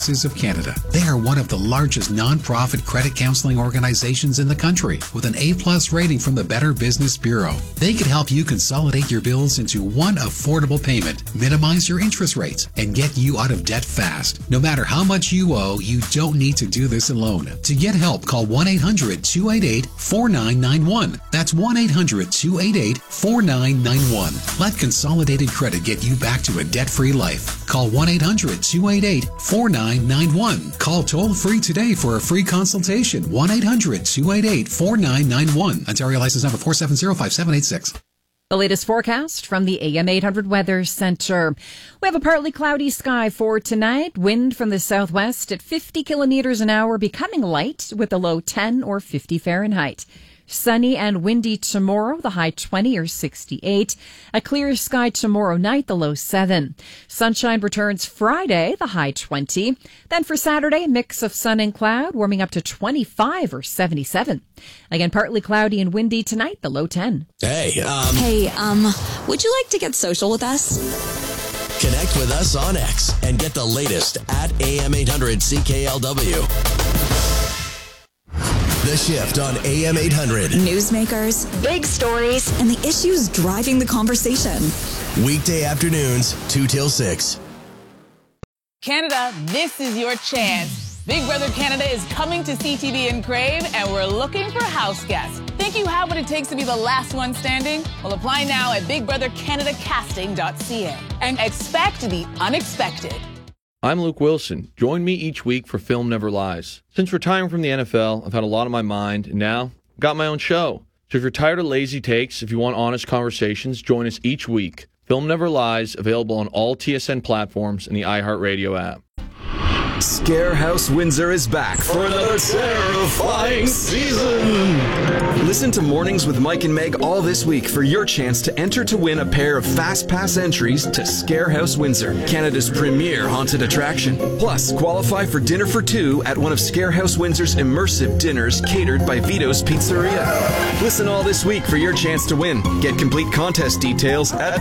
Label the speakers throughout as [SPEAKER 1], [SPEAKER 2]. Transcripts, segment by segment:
[SPEAKER 1] Services of Canada. They are one of the largest non-profit credit counseling organizations in the country with an A+ rating from the Better Business Bureau. They could help you consolidate your bills into one affordable payment, minimize your interest rates, and get you out of debt fast. No matter how much you owe, you don't need to do this alone. To get help, call 1-800-288-4991. That's 1-800-288-4991. Let Consolidated Credit get you back to a debt-free life. Call 1-800-288-4991. Call toll-free today for a free consultation. 1-800-288-4991. Ontario license number 4705786.
[SPEAKER 2] The latest forecast from the AM 800 Weather Center. We have a partly cloudy sky for tonight. Wind from the southwest at 50 kilometers an hour, becoming light with a low 10 or 50 Fahrenheit. Sunny and windy tomorrow, the high 20 or 68. A clear sky tomorrow night, the low 7. Sunshine returns Friday, the high 20. Then for Saturday, a mix of sun and cloud, warming up to 25 or 77. Again, partly cloudy and windy tonight, the low 10.
[SPEAKER 3] Hey,
[SPEAKER 4] would you like to get social with us?
[SPEAKER 3] Connect with us on X and get the latest at AM 800 CKLW. The Shift on AM 800.
[SPEAKER 4] Newsmakers, big stories, and the issues driving the conversation.
[SPEAKER 3] Weekday afternoons, 2 till 6.
[SPEAKER 5] Canada, this is your chance. Big Brother Canada is coming to CTV and Crave, and we're looking for house guests. Think you have what it takes to be the last one standing? Well, apply now at bigbrothercanadacasting.ca and expect the unexpected.
[SPEAKER 6] I'm Luke Wilson. Join me each week for Film Never Lies. Since retiring from the NFL, I've had a lot on my mind, and now I've got my own show. So if you're tired of lazy takes, if you want honest conversations, join us each week. Film Never Lies, available on all TSN platforms and the iHeartRadio app.
[SPEAKER 7] Scarehouse Windsor is back for another terrifying season. Listen to Mornings with Mike and Meg all this week for your chance to enter to win a pair of Fast Pass entries to Scarehouse Windsor, Canada's premier haunted attraction. Plus, qualify for dinner for two at one of Scarehouse Windsor's immersive dinners catered by Vito's Pizzeria. Listen all this week for your chance to win. Get complete contest details at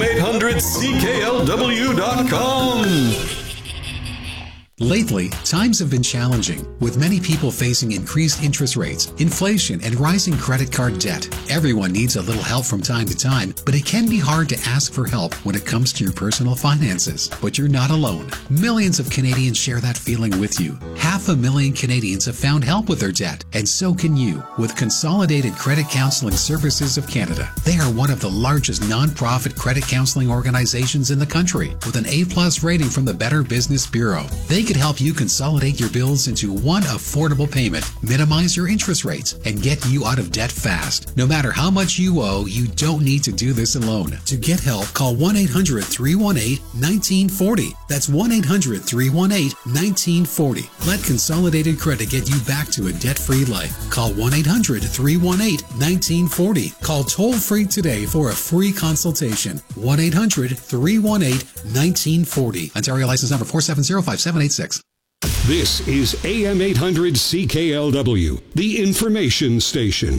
[SPEAKER 7] am800cklw.com.
[SPEAKER 1] Lately, times have been challenging, with many people facing increased interest rates, inflation, and rising credit card debt. Everyone needs a little help from time to time, but it can be hard to ask for help when it comes to your personal finances. But you're not alone. Millions of Canadians share that feeling with you. 500,000 Canadians have found help with their debt, and so can you, with Consolidated Credit Counseling Services of Canada. They are one of the largest non-profit credit counseling organizations in the country, with an A+ rating from the Better Business Bureau. They could help you consolidate your bills into one affordable payment, minimize your interest rates, and get you out of debt fast. No matter how much you owe, you don't need to do this alone. To get help, call 1-800-318-1940. That's 1-800-318-1940. Let Consolidated Credit get you back to a debt-free life. Call 1-800-318-1940. Call toll-free today for a free consultation. 1-800-318-1940. Ontario license number 4705786.
[SPEAKER 8] This is AM 800 CKLW, the information station.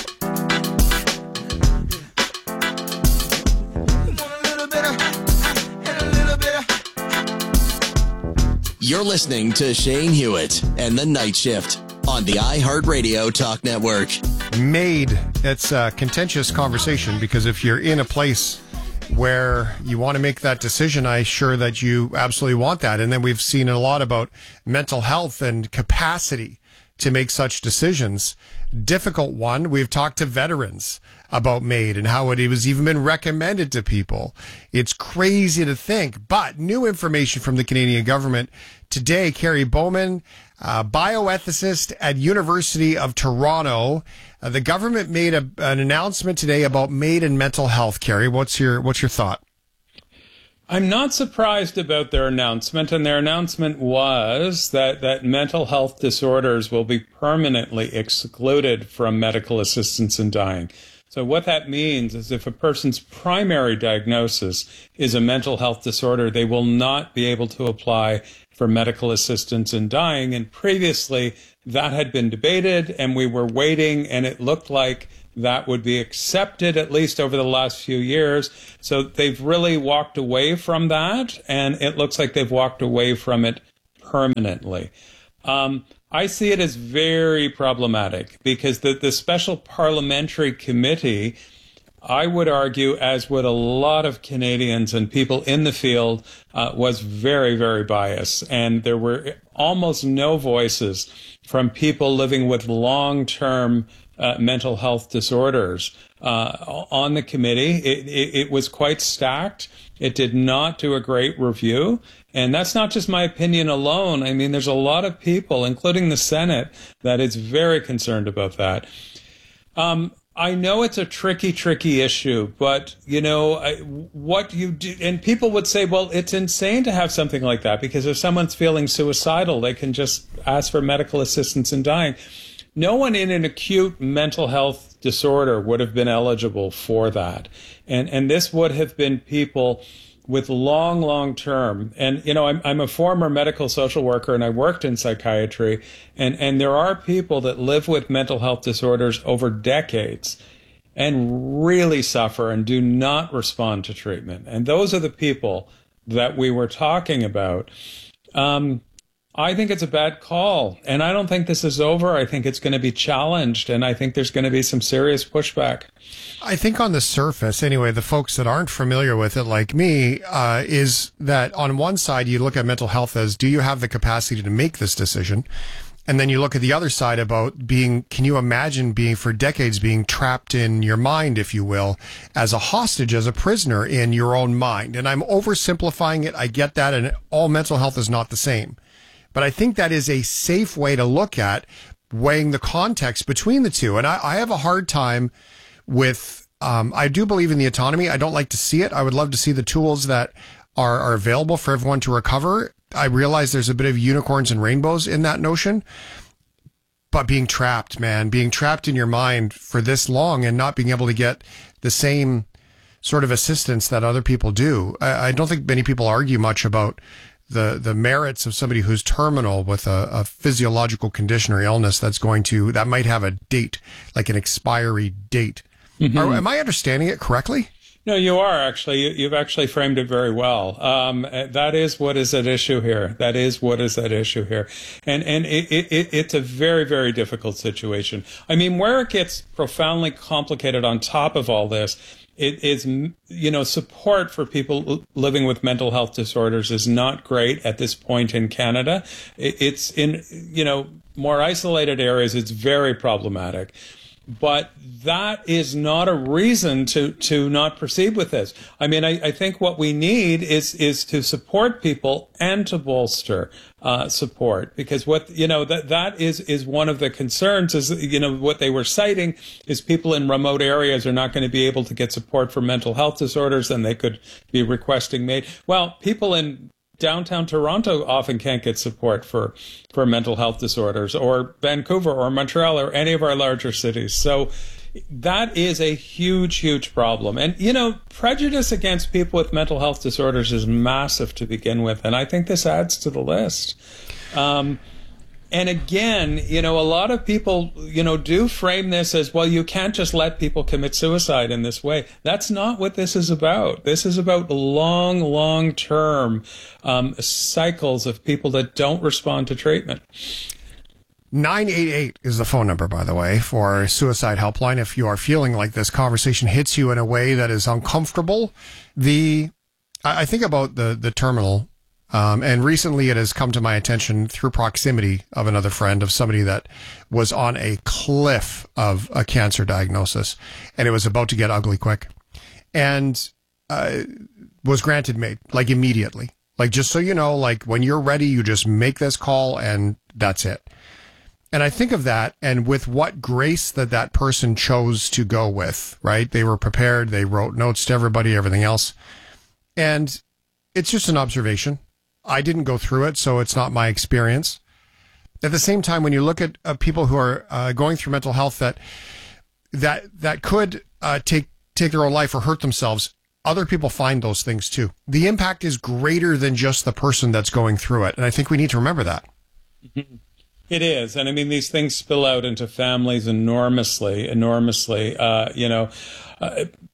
[SPEAKER 3] You're listening to Shane Hewitt and the Night Shift on the iHeartRadio Talk Network.
[SPEAKER 9] MAID, it's a contentious conversation because if you're in a place where you want to make that decision, I'm sure that you absolutely want that. And then we've seen a lot about mental health and capacity to make such decisions. Difficult one. We've talked to veterans about MAID and how it was even been recommended to people. It's crazy to think, but new information from the Canadian government today. Carrie Bowman, bioethicist at University of Toronto. The government made an announcement today about MAID and mental health. Carrie, what's your thought?
[SPEAKER 10] I'm not surprised about their announcement, and their announcement was that mental health disorders will be permanently excluded from medical assistance in dying. So what that means is if a person's primary diagnosis is a mental health disorder, they will not be able to apply for medical assistance in dying. And previously, that had been debated, and we were waiting, and it looked like that would be accepted, at least over the last few years. So they've really walked away from that, and it looks like they've walked away from it permanently. I see it as very problematic because the special parliamentary committee, I would argue, as would a lot of Canadians and people in the field, was very, very biased. And there were almost no voices from people living with long-term mental health disorders on the committee. It was quite stacked. It did not do a great review. And that's not just my opinion alone. I mean, there's a lot of people, including the Senate, that is very concerned about that. I know it's a tricky issue, but, you know, what you do, and people would say, well, it's insane to have something like that, because if someone's feeling suicidal, they can just ask for medical assistance in dying. No one in an acute mental health disorder would have been eligible for that. And this would have been people with long term. And, you know, I'm a former medical social worker and I worked in psychiatry. And there are people that live with mental health disorders over decades and really suffer and do not respond to treatment. And those are the people that we were talking about. I think it's a bad call. And I don't think this is over. I think it's going to be challenged. And I think there's going to be some serious pushback.
[SPEAKER 9] I think on the surface, anyway, the folks that aren't familiar with it like me, is that on one side, you look at mental health as, do you have the capacity to make this decision? And then you look at the other side about can you imagine being for decades being trapped in your mind, if you will, as a hostage, as a prisoner in your own mind? And I'm oversimplifying it. I get that. And all mental health is not the same. But I think that is a safe way to look at weighing the context between the two. And I have a hard time with, I do believe in the autonomy. I don't like to see it. I would love to see the tools that are available for everyone to recover. I realize there's a bit of unicorns and rainbows in that notion. But being trapped, man, being trapped in your mind for this long and not being able to get the same sort of assistance that other people do. I don't think many people argue much about the merits of somebody who's terminal with a physiological condition or illness that might have a date, like an expiry date. Mm-hmm. Am I understanding it correctly?
[SPEAKER 10] No, you are actually. You've actually framed it very well. That is what is at issue here. That is what is at issue here. And it's a very, very difficult situation. I mean, where it gets profoundly complicated on top of all this, it is, you know, support for people living with mental health disorders is not great at this point in Canada. It's in, you know, more isolated areas, it's very problematic. But that is not a reason to not proceed with this. I mean, I think what we need is to support people and to bolster support, because what, you know, that is one of the concerns is, you know, what they were citing is people in remote areas are not going to be able to get support for mental health disorders, and they could be requesting MAID. Well, people in downtown Toronto often can't get support for mental health disorders, or Vancouver or Montreal or any of our larger cities. So that is a huge problem. And, you know, prejudice against people with mental health disorders is massive to begin with. And I think this adds to the list. And again, you know, a lot of people, you know, do frame this as, well, you can't just let people commit suicide in this way. That's not what this is about. This is about long-term cycles of people that don't respond to treatment.
[SPEAKER 9] 988 is the phone number, by the way, for Suicide Helpline. If you are feeling like this conversation hits you in a way that is uncomfortable, I think about the terminal. And recently it has come to my attention through proximity of another friend, of somebody that was on a cliff of a cancer diagnosis, and it was about to get ugly quick, and was granted MAID, like immediately. Like, just so you know, like when you're ready, you just make this call and that's it. And I think of that, and with what grace that person chose to go with, right? They were prepared. They wrote notes to everybody, everything else. And it's just an observation. I didn't go through it, so it's not my experience. At the same time, when you look at people who are going through mental health that could take their own life or hurt themselves, other people find those things too. The impact is greater than just the person that's going through it, and I think we need to remember that.
[SPEAKER 10] It is, and I mean, these things spill out into families enormously. You know,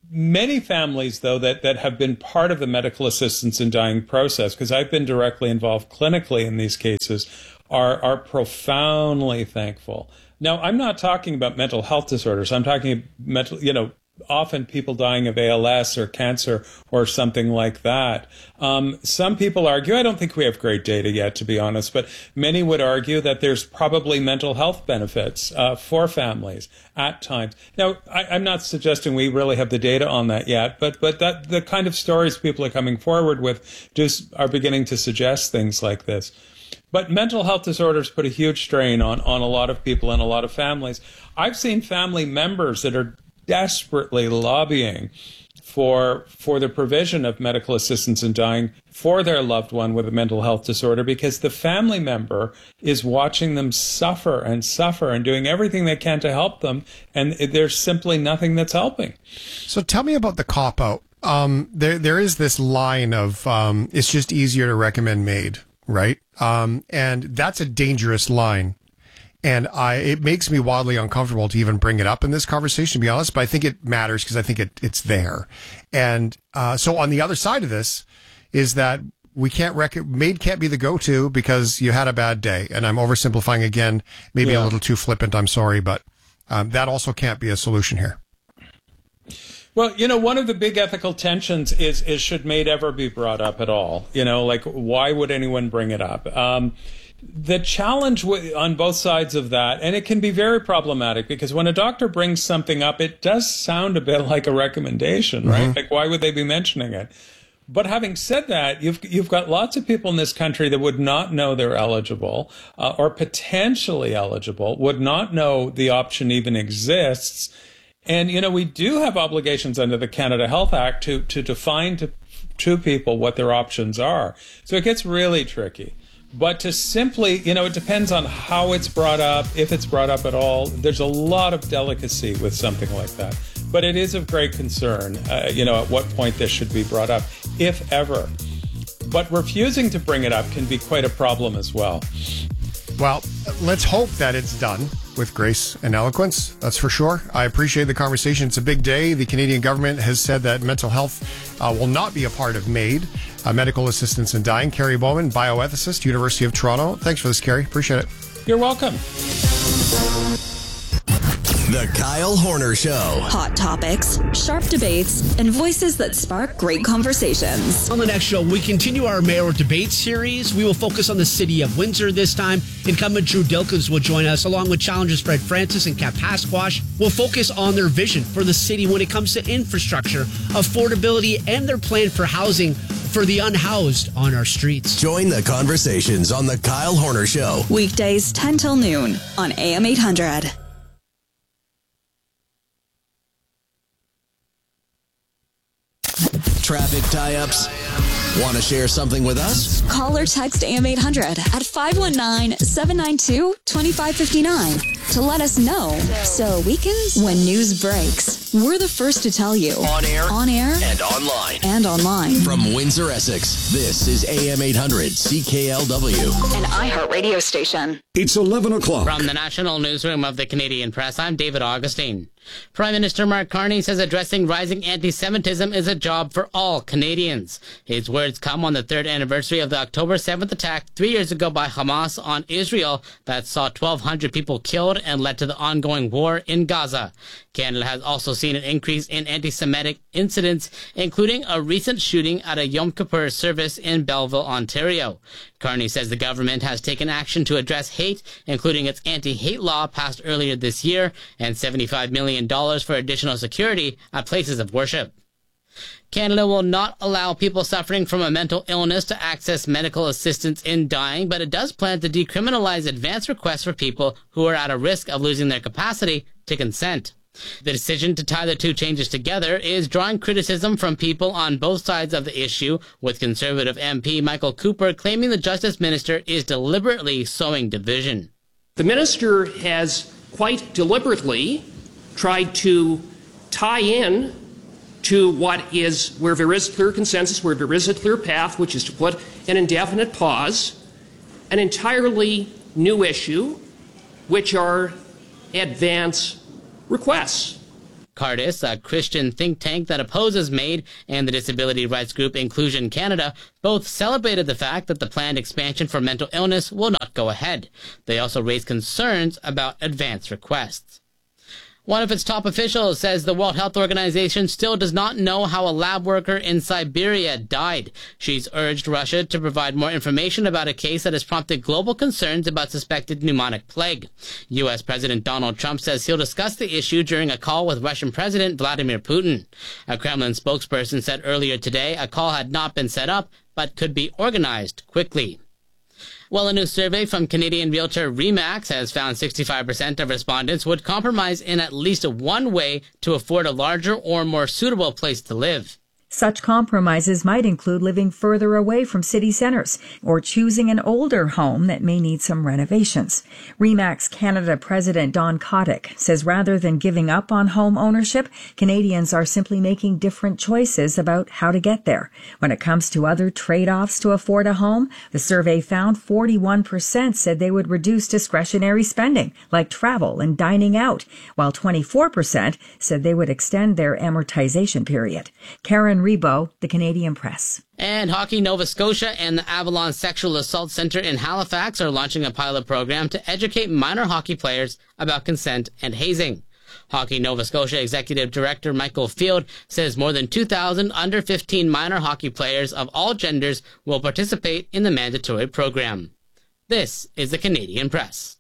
[SPEAKER 10] many families, though, that have been part of the medical assistance in dying process, because I've been directly involved clinically in these cases, are profoundly thankful. Now, I'm not talking about mental health disorders. I'm talking often people dying of ALS or cancer or something like that. Some people argue, I don't think we have great data yet, to be honest, but many would argue that there's probably mental health benefits for families at times. Now, I'm not suggesting we really have the data on that yet, but that the kind of stories people are coming forward with are beginning to suggest things like this. But mental health disorders put a huge strain on a lot of people and a lot of families. I've seen family members that are desperately lobbying for the provision of medical assistance in dying for their loved one with a mental health disorder, because the family member is watching them suffer and doing everything they can to help them, and there's simply nothing that's helping.
[SPEAKER 9] So tell me about the cop-out. There is this line of it's just easier to recommend MAID, right? And that's a dangerous line. And it makes me wildly uncomfortable to even bring it up in this conversation, to be honest, but I think it matters because I think it's there. And so on the other side of this is that MAID can't be the go-to because you had a bad day. And I'm oversimplifying again, maybe a little too flippant, I'm sorry, but that also can't be a solution here.
[SPEAKER 10] Well, one of the big ethical tensions is should MAID ever be brought up at all? Why would anyone bring it up? The challenge on both sides of that, and it can be very problematic, because when a doctor brings something up, it does sound a bit like a recommendation, right? Like, why would they be mentioning it? But having said that, you've got lots of people in this country that would not know they're eligible or potentially eligible, would not know the option even exists. And, we do have obligations under the Canada Health Act to define to people what their options are. So it gets really tricky. But to simply, it depends on how it's brought up, if it's brought up at all. There's a lot of delicacy with something like that. But it is of great concern, at what point this should be brought up, if ever. But refusing to bring it up can be quite a problem as well.
[SPEAKER 9] Well, let's hope that it's done with grace and eloquence. That's for sure. I appreciate the conversation. It's a big day. The Canadian government has said that mental health will not be a part of MAID, medical assistance in dying. Carrie Bowman, bioethicist, University of Toronto. Thanks for this, Carrie. Appreciate it.
[SPEAKER 10] You're welcome.
[SPEAKER 3] The Kyle Horner Show.
[SPEAKER 4] Hot topics, sharp debates, and voices that spark great conversations.
[SPEAKER 11] On the next show, we continue our mayoral debate series. We will focus on the city of Windsor this time. Incumbent Drew Dilkens will join us, along with challengers Fred Francis and Kapuskasquatch. We'll focus on their vision for the city when it comes to infrastructure, affordability, and their plan for housing for the unhoused on our streets.
[SPEAKER 3] Join the conversations on The Kyle Horner Show.
[SPEAKER 4] Weekdays 10 till noon on AM 800.
[SPEAKER 3] Traffic tie-ups? Want to share something with us?
[SPEAKER 4] Call or text AM 800 at 519-792-2559 to let us know, so we can, when news breaks, we're the first to tell you.
[SPEAKER 3] On air,
[SPEAKER 4] and online.
[SPEAKER 3] From Windsor, Essex, this is AM 800 CKLW.
[SPEAKER 4] An iHeartRadio station.
[SPEAKER 8] It's 11 o'clock.
[SPEAKER 12] From the National Newsroom of the Canadian Press, I'm David Augustine. Prime Minister Mark Carney says addressing rising anti-Semitism is a job for all Canadians. His words come on the third anniversary of the October 7th attack 3 years ago by Hamas on Israel that saw 1,200 people killed and led to the ongoing war in Gaza. Canada has also seen an increase in anti-Semitic incidents, including a recent shooting at a Yom Kippur service in Belleville, Ontario. Carney says the government has taken action to address hate, including its anti-hate law passed earlier this year and $75 million for additional security at places of worship. Canada will not allow people suffering from a mental illness to access medical assistance in dying, but it does plan to decriminalize advance requests for people who are at a risk of losing their capacity to consent. The decision to tie the two changes together is drawing criticism from people on both sides of the issue, with Conservative MP Michael Cooper claiming the Justice Minister is deliberately sowing division.
[SPEAKER 13] The Minister has quite deliberately tried to tie in to where there is clear consensus, where there is a clear path, which is to put an indefinite pause, an entirely new issue, which are advance requests.
[SPEAKER 12] Cardis, a Christian think tank that opposes MAID, and the disability rights group Inclusion Canada both celebrated the fact that the planned expansion for mental illness will not go ahead. They also raised concerns about advance requests. One of its top officials says the World Health Organization still does not know how a lab worker in Siberia died. She's urged Russia to provide more information about a case that has prompted global concerns about suspected pneumonic plague. U.S. President Donald Trump says he'll discuss the issue during a call with Russian President Vladimir Putin. A Kremlin spokesperson said earlier today a call had not been set up, but could be organized quickly. Well, a new survey from Canadian realtor RE/MAX has found 65% of respondents would compromise in at least one way to afford a larger or more suitable place to live.
[SPEAKER 14] Such compromises might include living further away from city centers or choosing an older home that may need some renovations. RE/MAX Canada President Don Kotick says rather than giving up on home ownership, Canadians are simply making different choices about how to get there. When it comes to other trade-offs to afford a home, the survey found 41% said they would reduce discretionary spending, like travel and dining out, while 24% said they would extend their amortization period. Karen Rebo, The Canadian Press.
[SPEAKER 12] And Hockey Nova Scotia and the Avalon Sexual Assault Centre in Halifax are launching a pilot program to educate minor hockey players about consent and hazing. Hockey Nova Scotia Executive Director Michael Field says more than 2,000 under 15 minor hockey players of all genders will participate in the mandatory program. This is The Canadian Press.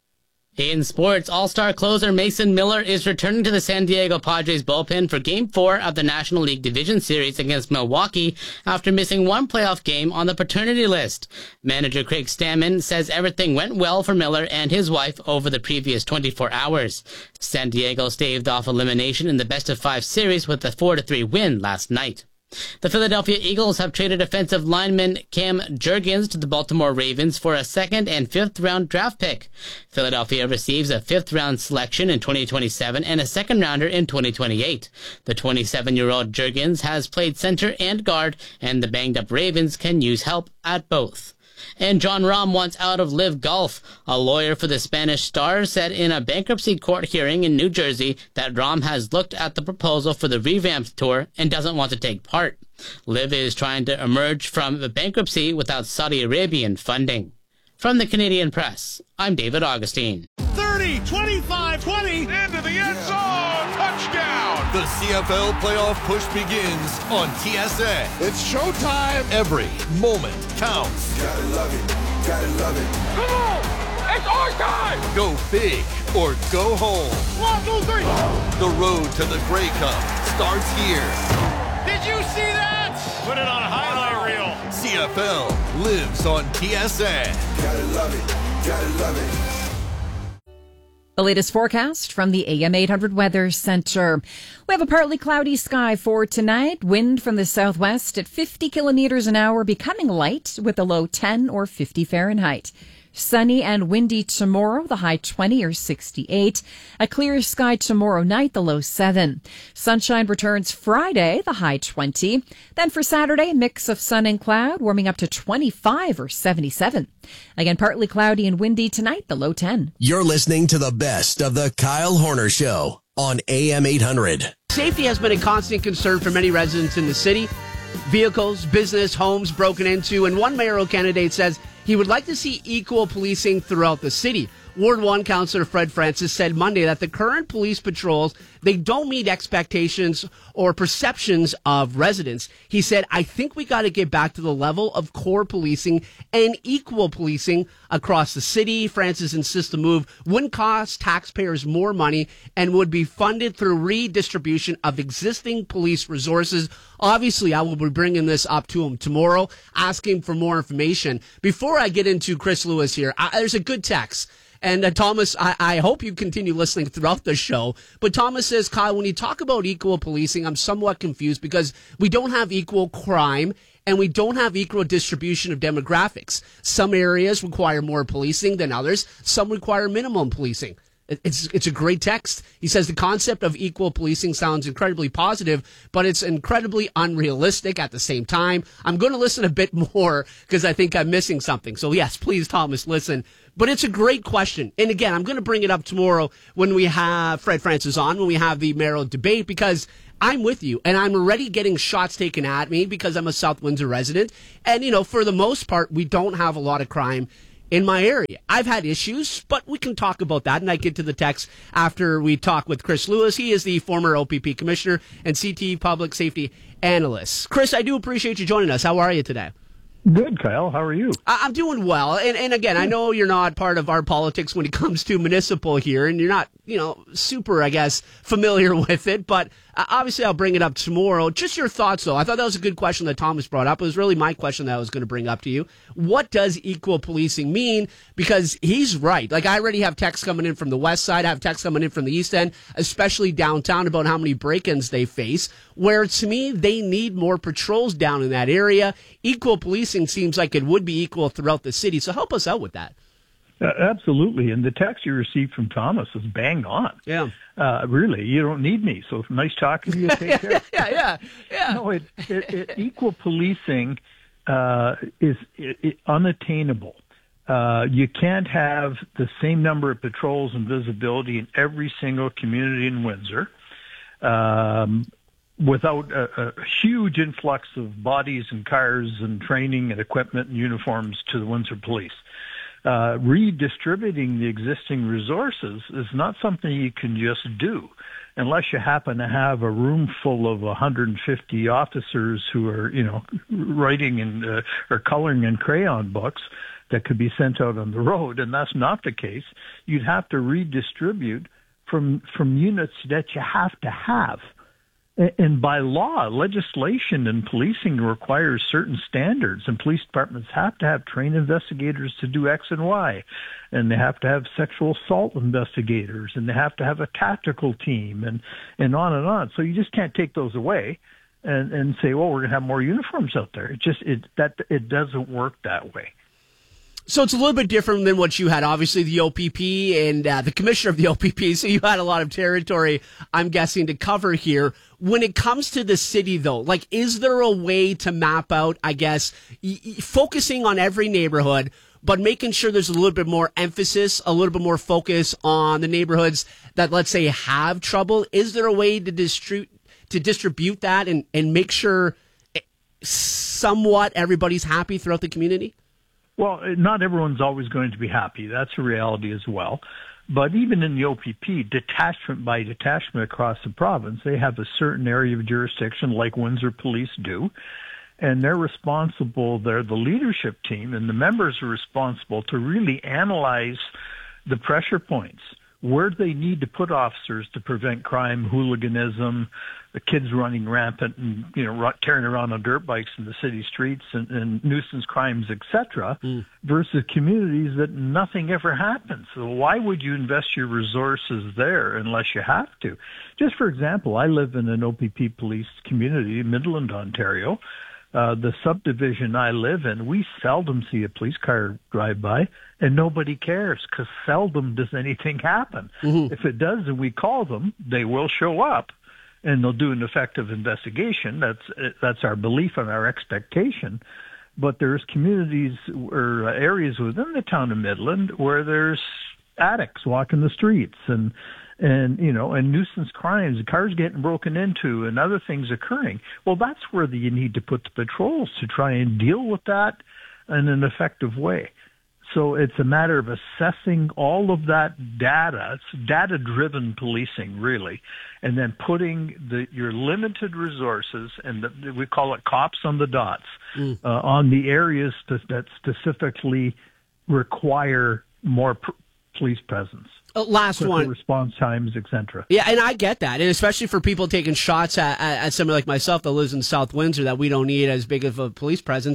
[SPEAKER 12] In sports, All-Star closer Mason Miller is returning to the San Diego Padres bullpen for Game 4 of the National League Division Series against Milwaukee after missing one playoff game on the paternity list. Manager Craig Stammen says everything went well for Miller and his wife over the previous 24 hours. San Diego staved off elimination in the best-of-5 series with a 4-3 win last night. The Philadelphia Eagles have traded offensive lineman Cam Jurgens to the Baltimore Ravens for a 2nd and 5th round draft pick. Philadelphia receives a 5th round selection in 2027 and a 2nd rounder in 2028. The 27-year-old Jurgens has played center and guard, and the banged up Ravens can use help at both. And John Rahm wants out of Live Golf. A lawyer for the Spanish star said in a bankruptcy court hearing in New Jersey that Rahm has looked at the proposal for the revamped tour and doesn't want to take part. Live is trying to emerge from the bankruptcy without Saudi Arabian funding. From the Canadian Press, I'm David Augustine.
[SPEAKER 15] 30, 25, 20, into the end zone, touchdown! The CFL playoff push begins on TSN. It's showtime. Every moment counts. Gotta love it, gotta love it. Come on, it's our time! Go big or go home. 1, 2, 3. The road to the Grey Cup starts here. Did you see that? Put it on a highlight reel. CFL lives on TSN. Gotta love it, gotta love it.
[SPEAKER 2] The latest forecast from the AM 800 Weather Center. We have a partly cloudy sky for tonight. Wind from the southwest at 50 kilometers an hour, becoming light with a low 10 or 50 Fahrenheit. Sunny and windy tomorrow, the high 20 or 68. A clear sky tomorrow night, the low 7. Sunshine returns Friday, the high 20. Then for Saturday, a mix of sun and cloud, warming up to 25 or 77. Again, partly cloudy and windy tonight, the low 10.
[SPEAKER 3] You're listening to the best of the Kyle Horner Show on AM 800.
[SPEAKER 11] Safety has been a constant concern for many residents in the city. Vehicles, business, homes broken into, and one mayoral candidate says he would like to see equal policing throughout the city. Ward 1 Councillor Fred Francis said Monday that the current police patrols, they don't meet expectations or perceptions of residents. He said, I think we got to get back to the level of core policing and equal policing across the city. Francis insists the move wouldn't cost taxpayers more money and would be funded through redistribution of existing police resources. Obviously, I will be bringing this up to him tomorrow, asking for more information. Before I get into Chris Lewis here, there's a good text. And Thomas, I hope you continue listening throughout the show. But Thomas says, Kyle, when you talk about equal policing, I'm somewhat confused because we don't have equal crime and we don't have equal distribution of demographics. Some areas require more policing than others. Some require minimum policing. It's a great text. He says the concept of equal policing sounds incredibly positive, but it's incredibly unrealistic at the same time. I'm going to listen a bit more because I think I'm missing something. So yes, please, Thomas, listen. But it's a great question. And again, I'm going to bring it up tomorrow when we have Fred Francis on, when we have the mayoral debate, because I'm with you, and I'm already getting shots taken at me because I'm a South Windsor resident. And, for the most part, we don't have a lot of crime in my area. I've had issues, but we can talk about that, and I get to the text after we talk with Chris Lewis. He is the former OPP commissioner and CTE public safety analyst. Chris, I do appreciate you joining us. How are you today?
[SPEAKER 16] Good, Kyle. How are you?
[SPEAKER 11] I'm doing well. And again, I know you're not part of our politics when it comes to municipal here, and you're not, super, I guess, familiar with it. But obviously, I'll bring it up tomorrow. Just your thoughts, though. I thought that was a good question that Thomas brought up. It was really my question that I was going to bring up to you. What does equal policing mean? Because he's right. Like, I already have texts coming in from the west side. I have texts coming in from the east end, especially downtown, about how many break-ins they face, where, to me, they need more patrols down in that area. Equal policing seems like it would be equal throughout the city. So help us out with that.
[SPEAKER 16] Absolutely. And the text you received from Thomas is bang on.
[SPEAKER 11] Yeah.
[SPEAKER 16] Really, you don't need me. So nice talking to you. Take care.
[SPEAKER 11] Yeah.
[SPEAKER 16] No, equal policing is unattainable. You can't have the same number of patrols and visibility in every single community in Windsor without a huge influx of bodies and cars and training and equipment and uniforms to the Windsor Police. Redistributing the existing resources is not something you can just do unless you happen to have a room full of 150 officers who are, writing in or coloring in crayon books that could be sent out on the road, and that's not the case. You'd have to redistribute from units that you have to have. And by law, legislation and policing requires certain standards, and police departments have to have trained investigators to do X and Y, and they have to have sexual assault investigators, and they have to have a tactical team, and on and on. So you just can't take those away and say, well, we're going to have more uniforms out there. It doesn't work that way.
[SPEAKER 11] So it's a little bit different than what you had. Obviously, the OPP and the commissioner of the OPP, so you had a lot of territory, I'm guessing, to cover here. When it comes to the city, though, like, is there a way to map out, I guess, focusing on every neighborhood, but making sure there's a little bit more emphasis, a little bit more focus on the neighborhoods that, let's say, have trouble? Is there a way to distribute that and make sure somewhat everybody's happy throughout the community?
[SPEAKER 16] Well, not everyone's always going to be happy. That's a reality as well. But even in the OPP, detachment by detachment across the province, they have a certain area of jurisdiction like Windsor Police do, and they're responsible, they're the leadership team, and the members are responsible to really analyze the pressure points. Where do they need to put officers to prevent crime, hooliganism, the kids running rampant and tearing around on dirt bikes in the city streets and nuisance crimes, etc., versus communities that nothing ever happens. So why would you invest your resources there unless you have to? Just for example, I live in an OPP police community in Midland, Ontario. The subdivision I live in, we seldom see a police car drive by, and nobody cares because seldom does anything happen. If it does and we call them, they will show up and they'll do an effective investigation. That's our belief and our expectation. But there's communities or areas within the town of Midland where there's addicts walking the streets and nuisance crimes, cars getting broken into and other things occurring. Well, that's where you need to put the patrols to try and deal with that in an effective way. So it's a matter of assessing all of that data. It's data-driven policing, really, and then putting your limited resources, and we call it cops on the dots, on the areas that specifically require more police presence.
[SPEAKER 11] Last one.
[SPEAKER 16] Response times, etc.
[SPEAKER 11] Yeah, and I get that. And especially for people taking shots at somebody like myself that lives in South Windsor, that we don't need as big of a police presence.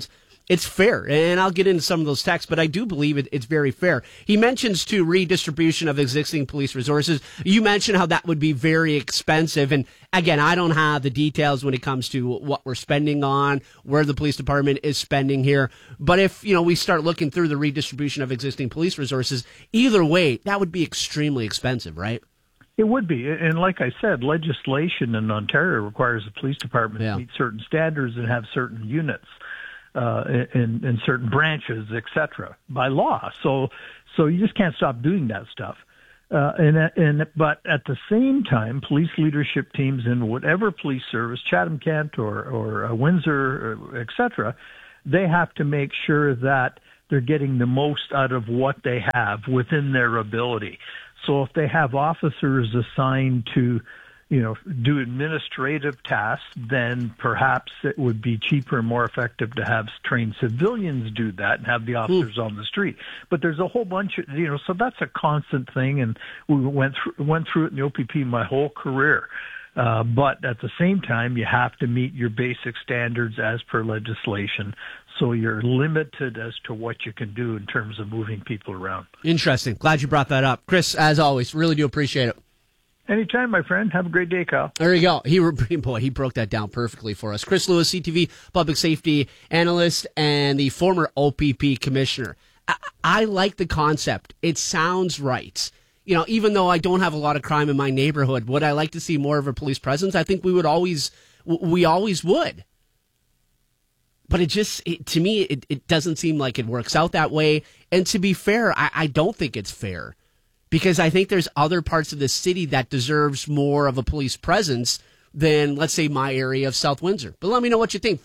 [SPEAKER 11] it's fair. And I'll get into some of those texts, but I do believe it's very fair. He mentions, too, redistribution of existing police resources. You mentioned how that would be very expensive. And again, I don't have the details when it comes to what we're spending on, where the police department is spending here. But if, we start looking through the redistribution of existing police resources, either way, that would be extremely expensive, right?
[SPEAKER 16] It would be. And like I said, legislation in Ontario requires the police department to meet certain standards and have certain units in certain branches, etc., by law. So you just can't stop doing that stuff. But at the same time, police leadership teams in whatever police service, Chatham-Kent or Windsor, etc., they have to make sure that they're getting the most out of what they have within their ability. So if they have officers assigned to, do administrative tasks, then perhaps it would be cheaper and more effective to have trained civilians do that and have the officers on the street. But there's a whole bunch of, so that's a constant thing, and we went through it in the OPP my whole career. But at the same time, you have to meet your basic standards as per legislation. So you're limited as to what you can do in terms of moving people around.
[SPEAKER 11] Interesting. Glad you brought that up. Chris, as always, really do appreciate it.
[SPEAKER 16] Anytime, my friend. Have a great day, Kyle.
[SPEAKER 11] There you go. He broke that down perfectly for us. Chris Lewis, CTV public safety analyst and the former OPP commissioner. I like the concept. It sounds right. Even though I don't have a lot of crime in my neighborhood, would I like to see more of a police presence? I think we always would. But to me, it doesn't seem like it works out that way. And to be fair, I don't think it's fair, because I think there's other parts of the city that deserves more of a police presence than, let's say, my area of South Windsor. But let me know what you think.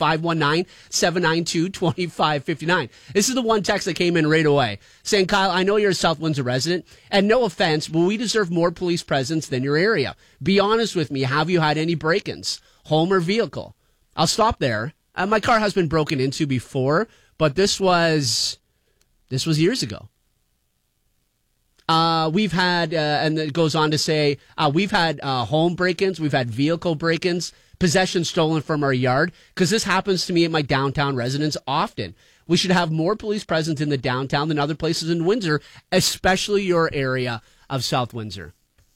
[SPEAKER 11] 519-792-2559. This is the one text that came in right away saying, Kyle, I know you're a South Windsor resident, and no offense, but we deserve more police presence than your area. Be honest with me. Have you had any break-ins, home or vehicle? I'll stop there. My car has been broken into before, but this was years ago. We've had, and it goes on to say, we've had home break-ins, we've had vehicle break-ins, possession stolen from our yard, because this happens to me at my downtown residence often. We should have more police presence in the downtown than other places in Windsor, especially your area of South Windsor.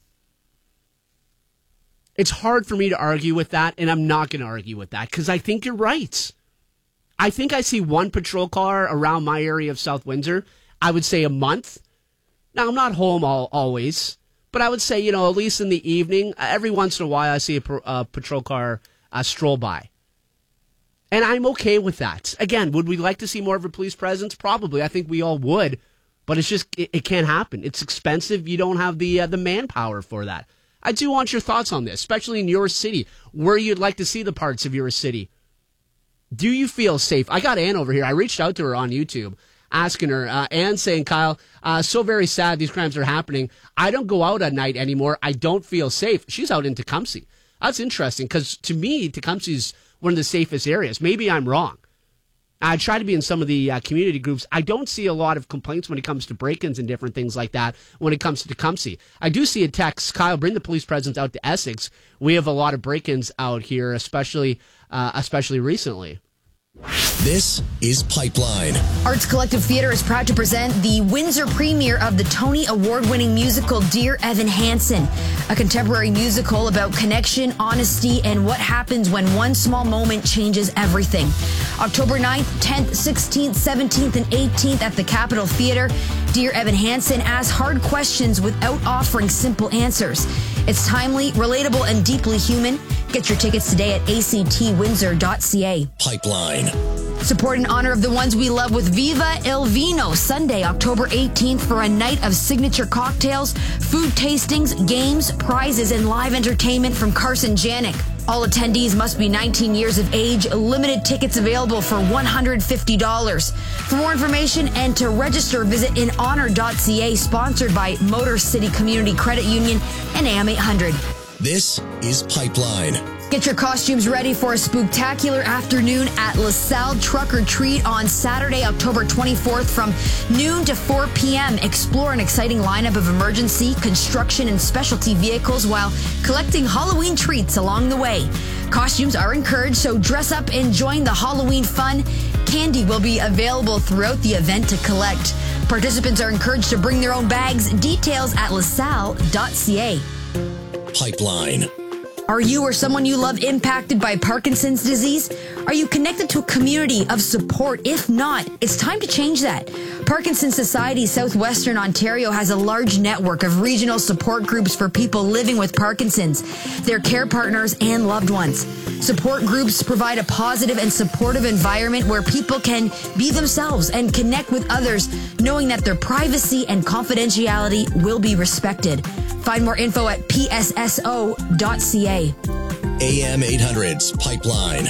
[SPEAKER 11] It's hard for me to argue with that, and I'm not going to argue with that, because I think you're right. I think I see one patrol car around my area of South Windsor, I would say a month. Now, I'm not home always, but I would say, at least in the evening, every once in a while I see a patrol car stroll by. And I'm okay with that. Again, would we like to see more of a police presence? Probably. I think we all would, but it's just, it can't happen. It's expensive. You don't have the manpower for that. I do want your thoughts on this, especially in your city, where you'd like to see the parts of your city. Do you feel safe? I got Ann over here. I reached out to her on YouTube, asking her, Ann saying, Kyle, so very sad these crimes are happening. I don't go out at night anymore. I don't feel safe. She's out in Tecumseh. That's interesting, because to me, Tecumseh is one of the safest areas. Maybe I'm wrong. I try to be in some of the community groups. I don't see a lot of complaints when it comes to break-ins and different things like that when it comes to Tecumseh. I do see a text, Kyle, bring the police presence out to Essex. We have a lot of break-ins out here, especially recently.
[SPEAKER 3] This is Pipeline.
[SPEAKER 17] Arts Collective Theatre is proud to present the Windsor premiere of the Tony Award-winning musical Dear Evan Hansen, a contemporary musical about connection, honesty, and what happens when one small moment changes everything. October 9th, 10th, 16th, 17th, and 18th at the Capitol Theatre, Dear Evan Hansen asks hard questions without offering simple answers. It's timely, relatable, and deeply human. Get your tickets today at actwindsor.ca.
[SPEAKER 3] Pipeline.
[SPEAKER 17] Support in honor of the ones we love with Viva El Vino, Sunday, October 18th for a night of signature cocktails, food tastings, games, prizes, and live entertainment from Carson Janik. All attendees must be 19 years of age. Limited tickets available for $150. For more information and to register, visit inhonor.ca, sponsored by Motor City Community Credit Union and AM 800.
[SPEAKER 3] This is Pipeline.
[SPEAKER 17] Get your costumes ready for a spooktacular afternoon at LaSalle Truck or Treat on Saturday, October 24th from noon to 4 p.m. Explore an exciting lineup of emergency, construction, and specialty vehicles while collecting Halloween treats along the way. Costumes are encouraged, so dress up and join the Halloween fun. candy will be available throughout the event to collect. Participants are encouraged to bring their own bags. Details at lasalle.ca.
[SPEAKER 3] Pipeline.
[SPEAKER 17] Are you or someone you love impacted by Parkinson's disease? Are you connected to a community of support? If not, it's time to change that. Parkinson's Society Southwestern Ontario has a large network of regional support groups for people living with Parkinson's, their care partners, and loved ones. Support groups provide a positive and supportive environment where people can be themselves and connect with others, knowing that their privacy and confidentiality will be respected. Find more info at psso.ca.
[SPEAKER 3] AM 800's Pipeline.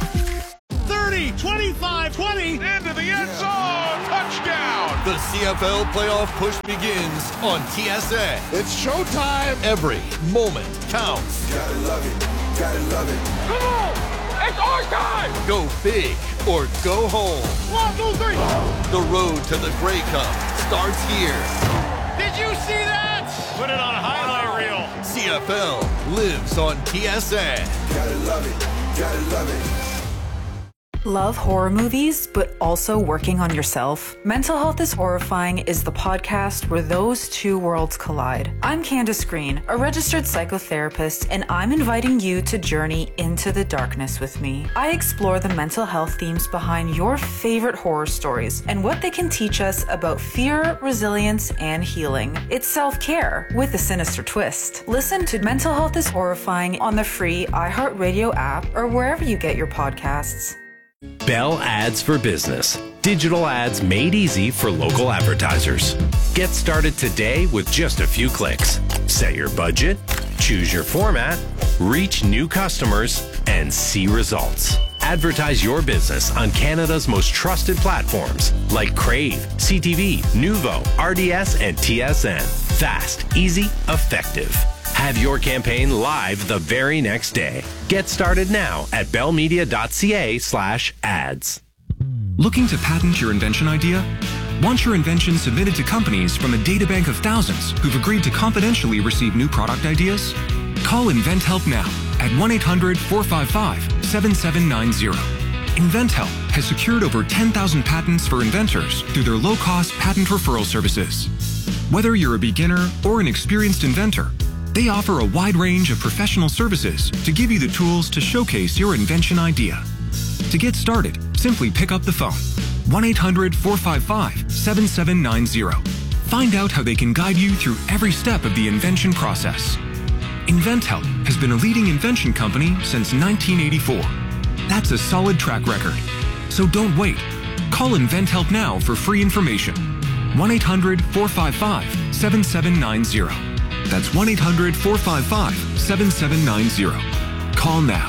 [SPEAKER 15] 30, 25, 20, into the end zone, touchdown! The CFL playoff push begins on TSN. It's showtime. Every moment counts. Gotta love it, gotta love it. Come on, it's our time! Go big or go home. 1, 2, 3. The road to the Grey Cup starts here. Did you see that? Put it on a highlight reel. CFL lives on TSN. Gotta love it, gotta love it.
[SPEAKER 18] Love horror movies, but also working on yourself? Mental Health is Horrifying is the podcast where those two worlds collide. I'm Candace Green, a registered psychotherapist, and I'm inviting you to journey into the darkness with me. I explore the mental health themes behind your favorite horror stories and what they can teach us about fear, resilience, and healing. It's self-care with a sinister twist. Listen to Mental Health is Horrifying on the free iHeartRadio app or wherever you get your podcasts.
[SPEAKER 19] Bell Ads for Business. Digital ads made easy for local advertisers. Get started today with just a few clicks. Set your budget, choose your format, reach new customers, and see results. Advertise your business on Canada's most trusted platforms like Crave, CTV, Nuvo, RDS, and TSN. Fast, easy, effective. Have your campaign live the very next day. Get started now at bellmedia.ca/ads.
[SPEAKER 20] Looking to patent your invention idea? Want your invention submitted to companies from a databank of thousands who've agreed to confidentially receive new product ideas? Call InventHelp now at 1-800-455-7790. InventHelp has secured over 10,000 patents for inventors through their low-cost patent referral services. Whether you're a beginner or an experienced inventor, they offer a wide range of professional services to give you the tools to showcase your invention idea. To get started, simply pick up the phone. 1-800-455-7790. Find out how they can guide you through every step of the invention process. InventHelp has been a leading invention company since 1984. That's a solid track record. So don't wait. Call InventHelp now for free information. 1-800-455-7790. That's 1-800-455-7790. Call now.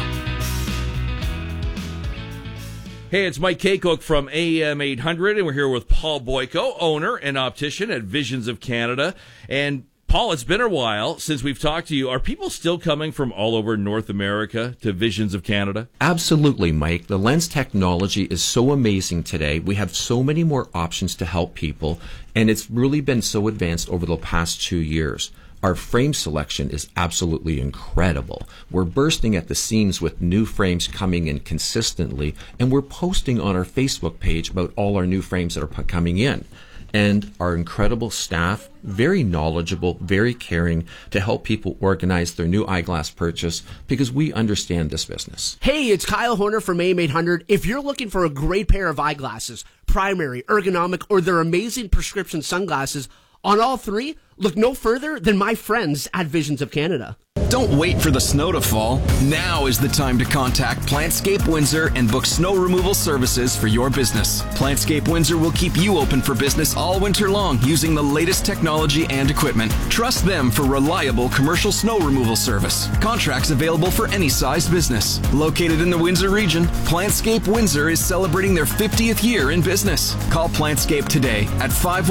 [SPEAKER 6] Hey, it's Mike Kaycook from AM 800, and we're here with Paul Boyko, owner and optician at Visions of Canada. And Paul, it's been a while since we've talked to you. Are people still coming from all over North America to Visions of Canada?
[SPEAKER 21] Absolutely, Mike. The lens technology is so amazing today. We have so many more options to help people, and it's really been so advanced over the past 2 years. Our frame selection is absolutely incredible. We're bursting at the seams with new frames coming in consistently, and we're posting on our Facebook page about all our new frames that are coming in. And our incredible staff, very knowledgeable, very caring to help people organize their new eyeglass purchase because we understand this business.
[SPEAKER 11] Hey, it's Kyle Horner from AM 800. If you're looking for a great pair of eyeglasses, primary, ergonomic, or their amazing prescription sunglasses, on all three, look no further than my friends at Visions of Canada.
[SPEAKER 7] Don't wait for the snow to fall. Now is the time to contact Plantscape Windsor and book snow removal services for your business. Plantscape Windsor will keep you open for business all winter long using the latest technology and equipment. Trust them for reliable commercial snow removal service. Contracts available for any size business. Located in the Windsor region, Plantscape Windsor is celebrating their 50th year in business. Call Plantscape today at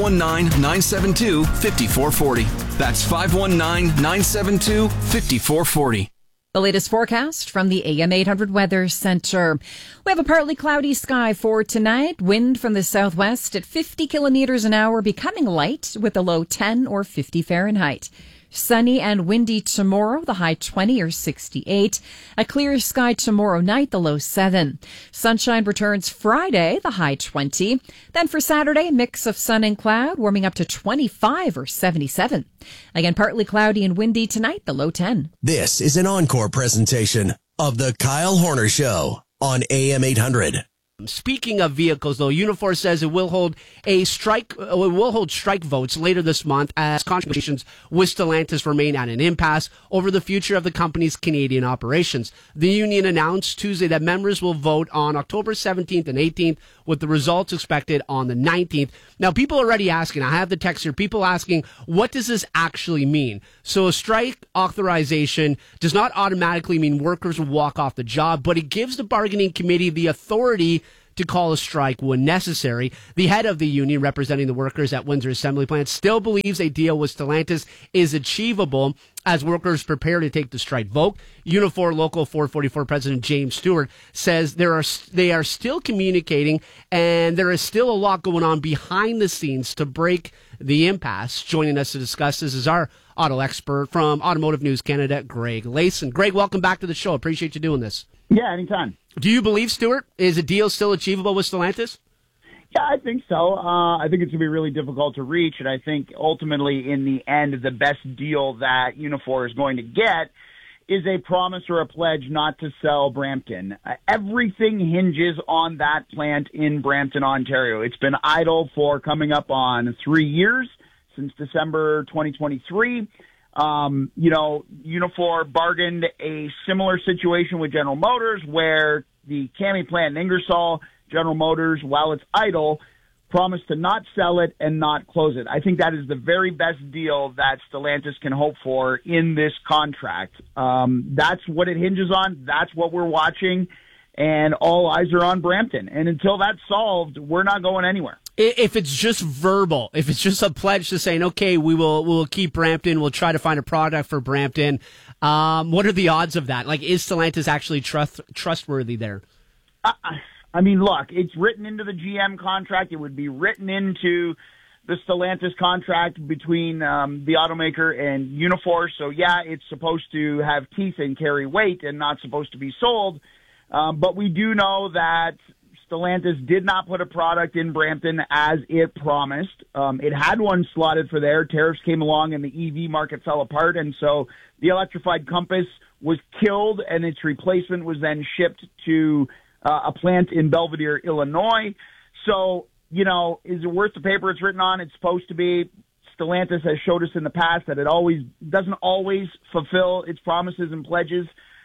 [SPEAKER 7] 519-972-5440. That's 519-972-5440.
[SPEAKER 2] The latest forecast from the AM 800 Weather Center. We have a partly cloudy sky for tonight. Wind from the southwest at 50 kilometers an hour, becoming light with a low 10 or 50 Fahrenheit. Sunny and windy tomorrow, the high 20 or 68. A clear sky tomorrow night, the low 7. Sunshine returns Friday, the high 20. Then for Saturday, mix of sun and cloud, warming up to 25 or 77. Again, partly cloudy and windy tonight, the low 10.
[SPEAKER 3] This is an encore presentation of the Kyle Horner Show on AM 800.
[SPEAKER 11] Speaking of vehicles, though, Unifor says it will hold strike votes later this month as conversations with Stellantis remain at an impasse over the future of the company's Canadian operations. The union announced Tuesday that members will vote on October 17th and 18th, with the results expected on the 19th. Now, people are already asking, I have the text here, people asking, what does this actually mean? So a strike authorization does not automatically mean workers will walk off the job, but it gives the bargaining committee the authority to call a strike when necessary. The head of the union representing the workers at Windsor Assembly Plant still believes a deal with Stellantis is achievable as workers prepare to take the strike vote. Unifor Local 444 President James Stewart says they are still communicating and there is still a lot going on behind the scenes to break the impasse. Joining us to discuss this is our auto expert from Automotive News Canada, Greg Layson. Greg, welcome back to the show. Appreciate you doing this.
[SPEAKER 5] Yeah, anytime.
[SPEAKER 11] Do you believe, Stuart, is a deal still achievable with Stellantis?
[SPEAKER 5] Yeah, I think so. I think it's going to be really difficult to reach, and I think ultimately in the end, the best deal that Unifor is going to get is a promise or a pledge not to sell Brampton. Everything hinges on that plant in Brampton, Ontario. It's been idle for coming up on 3 years, since December 2023. Unifor bargained a similar situation with General Motors where the CAMI plant in Ingersoll, General Motors, while it's idle, promised to not sell it and not close it. I think that is the very best deal that Stellantis can hope for in this contract. That's what it hinges on. That's what we're watching. And all eyes are on Brampton. And until that's solved, we're not going anywhere.
[SPEAKER 11] If it's just verbal, if it's just a pledge to saying, okay, we'll keep Brampton, we'll try to find a product for Brampton, what are the odds of that? Like, is Stellantis actually trustworthy there?
[SPEAKER 5] I mean, look, it's written into the GM contract. It would be written into the Stellantis contract between the automaker and Unifor. So, yeah, it's supposed to have teeth and carry weight and not supposed to be sold. But we do know that Stellantis did not put a product in Brampton as it promised. It had one slotted for there. Tariffs came along and the EV market fell apart. And so the electrified Compass was killed and its replacement was then shipped to a plant in Belvedere, Illinois. So, is it worth the paper it's written on? It's supposed to be. Stellantis has showed us in the past that it doesn't always fulfill its promises and pledges.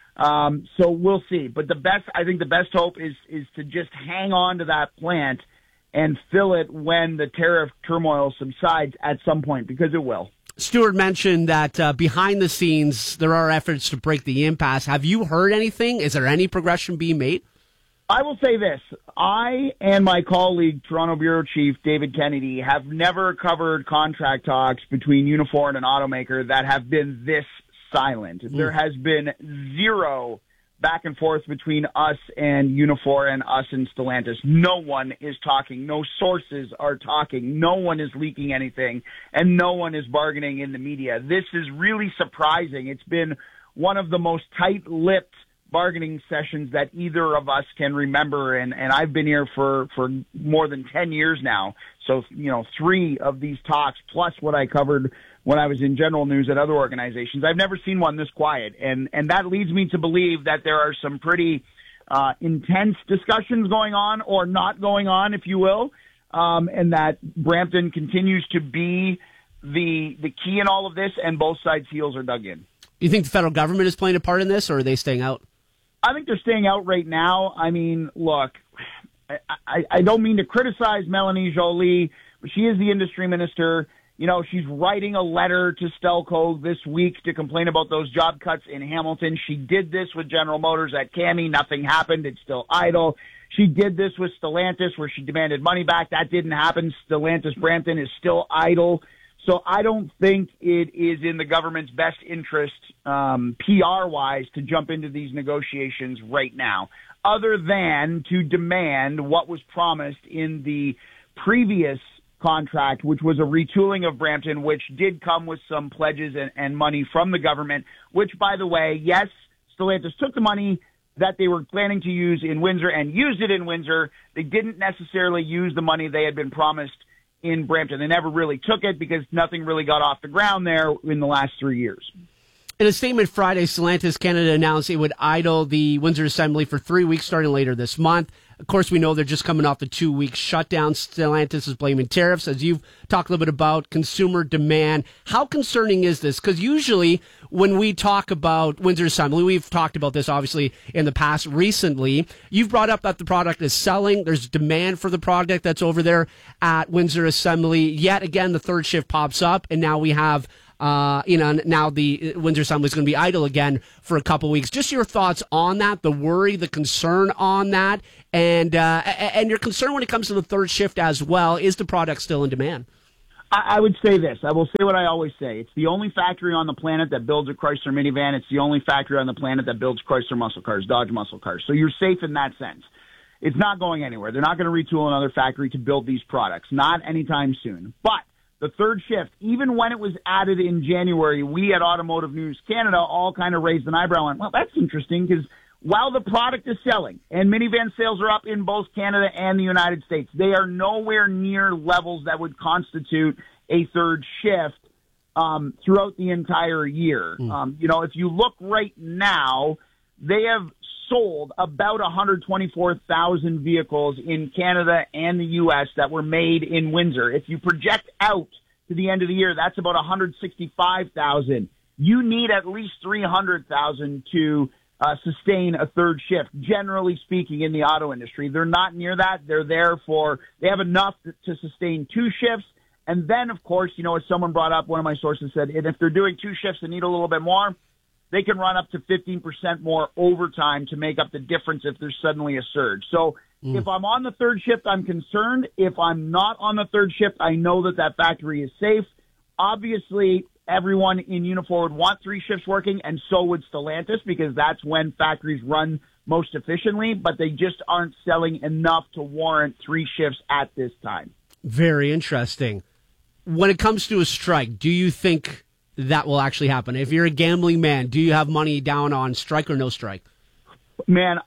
[SPEAKER 5] So we'll see. But I think the best hope is to just hang on to that plant and fill it when the tariff turmoil subsides at some point, because it will.
[SPEAKER 11] Stuart mentioned that behind the scenes, there are efforts to break the impasse. Have you heard anything? Is there any progression being made?
[SPEAKER 5] I will say this. I and my colleague, Toronto Bureau Chief David Kennedy, have never covered contract talks between Unifor and an automaker that have been this silent. There has been zero back and forth between us and Unifor and us and Stellantis. No one is talking. No sources are talking. No one is leaking anything, and no one is bargaining in the media. This is really surprising. It's been one of the most tight-lipped bargaining sessions that either of us can remember, and I've been here for more than 10 years now. So, 3 of these talks, plus what I covered when I was in general news at other organizations. I've never seen one this quiet, and that leads me to believe that there are some pretty intense discussions going on, or not going on, if you will, and that Brampton continues to be the key in all of this, and both sides' heels are dug in.
[SPEAKER 11] You think the federal government is playing a part in this, or are they staying out?
[SPEAKER 5] I think they're staying out right now. I mean, look, I don't mean to criticize Melanie Joly, but she is the industry minister. She's writing a letter to Stelco this week to complain about those job cuts in Hamilton. She did this with General Motors at CAMI. Nothing happened. It's still idle. She did this with Stellantis where she demanded money back. That didn't happen. Stellantis Brampton is still idle. So I don't think it is in the government's best interest, PR-wise, to jump into these negotiations right now, other than to demand what was promised in the previous contract, which was a retooling of Brampton, which did come with some pledges and money from the government, which, by the way, yes, Stellantis took the money that they were planning to use in Windsor and used it in Windsor. They didn't necessarily use the money they had been promised in Brampton. They never really took it because nothing really got off the ground there in the last 3 years.
[SPEAKER 11] In a statement Friday, Stellantis Canada announced it would idle the Windsor Assembly for 3 weeks starting later this month. Of course, we know they're just coming off the 2-week shutdown. Stellantis is blaming tariffs, as you've talked a little bit about consumer demand. How concerning is this? Because usually when we talk about Windsor Assembly, we've talked about this obviously in the past. Recently, you've brought up that the product is selling. There's demand for the product that's over there at Windsor Assembly. Yet again, the third shift pops up, and now we have now the Windsor Assembly is going to be idle again for a couple weeks. Just your thoughts on that, the worry, the concern on that, and your concern when it comes to the third shift as well. Is the product still in demand?
[SPEAKER 5] I would say this. I will say what I always say. It's the only factory on the planet that builds a Chrysler minivan. It's the only factory on the planet that builds Chrysler muscle cars, Dodge muscle cars. So you're safe in that sense. It's not going anywhere. They're not going to retool another factory to build these products. Not anytime soon. But the third shift, even when it was added in January, we at Automotive News Canada all kind of raised an eyebrow and went, well, that's interesting because while the product is selling and minivan sales are up in both Canada and the United States, they are nowhere near levels that would constitute a third shift throughout the entire year. If you look right now, they have sold about 124,000 vehicles in Canada and the U.S. that were made in Windsor. If you project out to the end of the year, that's about 165,000. You need at least 300,000 to sustain a third shift, generally speaking, in the auto industry. They're not near that. They have enough to sustain two shifts. And then, of course, as someone brought up, one of my sources said, and if they're doing two shifts and need a little bit more, they can run up to 15% more overtime to make up the difference if there's suddenly a surge. So if I'm on the third shift, I'm concerned. If I'm not on the third shift, I know that factory is safe. Obviously, everyone in Unifor would want three shifts working, and so would Stellantis, because that's when factories run most efficiently, but they just aren't selling enough to warrant three shifts at this time.
[SPEAKER 11] Very interesting. When it comes to a strike, do you think that will actually happen? If you're a gambling man, do you have money down on strike or no strike?
[SPEAKER 5] Man,